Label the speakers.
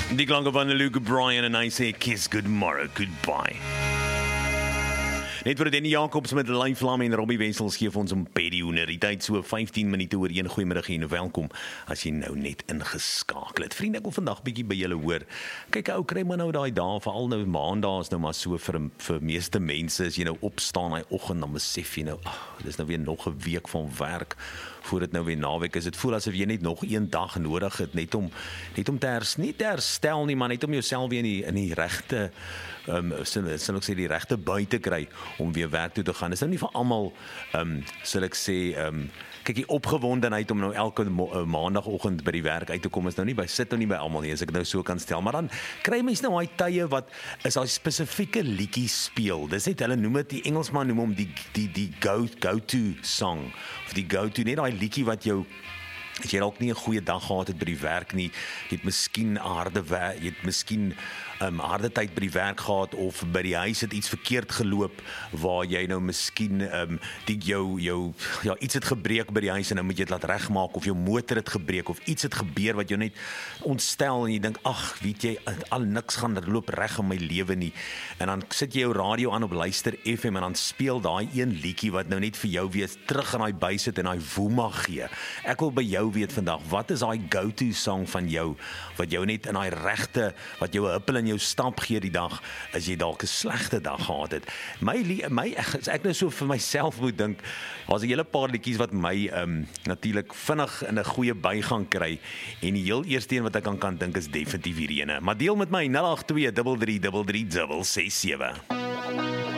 Speaker 1: Die klanke van Luke Bryan en hy sê kiss good morrow, goodbye. Net vir Denny Jacobs met Live Lam en Robbie Wessels gee vir ons 'n pedioene. Die tyd so 15 minute oor 1. Goeiemiddag en welkom as jy nou net ingeskakel het. Vriende, ek wil vandag bietjie by julle hoor. Kyk, ou kry maar nou daai dae, veral nou maandag is nou maar so vir meeste mense as jy nou opstaan daai oggend dan besef jy nou, dis nou weer nog 'n week van werk voor dit nou weer naweek is. Dit voel asof jy net nog een dag nodig het net om te herstel nie, maar net om jouself weer in die regte sal ek sê die regte bui te kry om weer werk toe te gaan. Dis nou nie vir almal sal ek sê kyk, die opgewondenheid om nou elke maandagoggend by die werk uit te kom is nou nie sit nou nie by almal nie, as ek nou so kan stel. Maar dan kry mens nou daai tye wat is daai spesifieke liedjie speel. Dis net hulle noem dit, die Engelsman noem hom die go-to song of die go-to, net daai liedjie wat jou as jy dalk nie 'n goeie dag gehad het by die werk nie, jy het miskien harde tyd by die werk gehad of by die huis het iets verkeerd geloop waar jy nou miskien iets het gebreek by die huis en nou moet jy dit laat regmaak of jou motor het gebreek of iets het gebeur wat jou net ontstel en jy dink weet jy, al niks gaan loop reg in my lewe nie, en dan sit jy jou radio aan op Luister FM en dan speel daai een liedjie wat nou net vir jou weer terug in daai bys sit en daai woema gee. Ek wil by jou weet vandag, wat is daai go-to song van jou wat jou net in daai regte, wat jou 'n huppel in jou stap gee die dag as jy dalk 'n slegte dag gehad het. As ek nou so vir myself moet dink, daar's 'n hele paar liedjies wat my natuurlik vinnig in 'n goeie by gaan kry, en die heel eerste een wat ek kan dink is definitief hierdie ene. Maar deel met my 082 33 337.